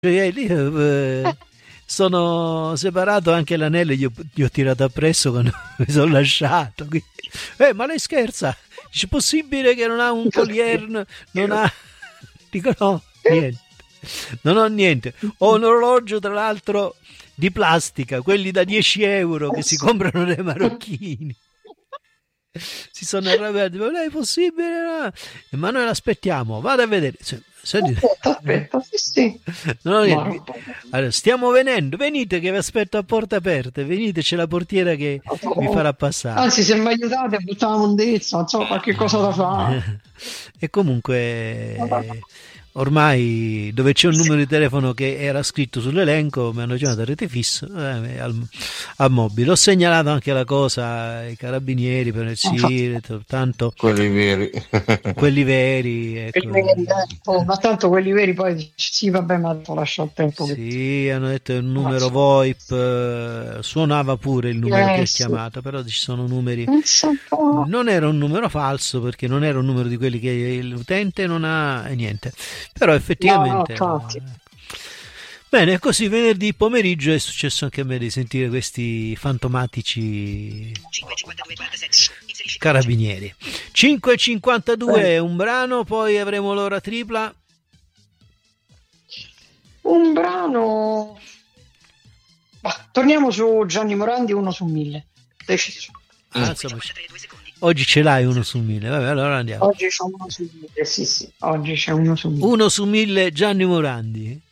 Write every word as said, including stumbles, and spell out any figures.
Cioè, io, eh, sono separato, anche l'anello gli ho, gli ho tirato appresso quando mi sono lasciato. Quindi, eh, ma lei scherza? Dice, possibile che non ha un collier, n- non ha... Dico no, niente. Non ho niente. Ho un orologio, tra l'altro, di plastica, quelli da dieci euro che si comprano nei marocchini. Si sono arrabbiati, ma non è possibile, no? Ma noi l'aspettiamo, vada a vedere. Se- senti- Aspetta, aspetta, sì, sì. No, no, Ma niente. Allora, stiamo venendo, venite che vi aspetto a porte aperte, venite, c'è la portiera che vi farà passare. anzi, se mi aiutate a buttare una mondezza, non so, qualche cosa da fare. E comunque ormai dove c'è un numero di telefono che era scritto sull'elenco mi hanno chiamato a rete fisso, eh, al, al mobile. Ho segnalato anche la cosa ai carabinieri per Infatti, sì, tanto Quelli veri. quelli veri, quelli ecco. veri, eh, oh, ma tanto quelli veri poi dici, sì, vabbè, ma ti lascio il tempo che ti... Sì, hanno detto il numero Ammazza. VoIP, eh, suonava pure il numero che Eh, ho sì. chiamato, però ci sono numeri. Pensa un po'. Non era un numero falso perché non era un numero di quelli che l'utente non ha e niente. Però No, no, effettivamente. infatti. Bene, così venerdì pomeriggio è successo anche a me di sentire questi fantomatici carabinieri. cinque e cinquantadue Eh, è un brano, poi avremo l'ora tripla. un brano... Bah, torniamo su Gianni Morandi, uno su mille. Deciso. Ah, insomma, oggi ce l'hai uno su mille. Vabbè, allora andiamo. Oggi c'è uno su mille, sì, sì. Oggi c'è uno su mille. Uno su mille Gianni Morandi.